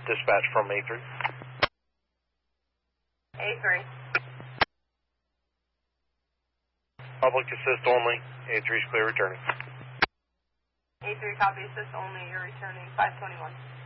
Dispatch from A3. A3. Public assist only. A3 is clear returning. A3 copy, assist only. You're returning 521.